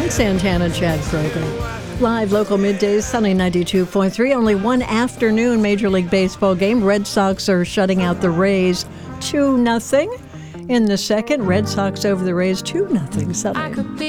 John Santana, Chad Kroger. Live local middays, sunny 92.3. Only one afternoon Major League Baseball game. Red Sox are shutting out the Rays 2-0. In the second, Red Sox over the Rays 2-0. Sunny.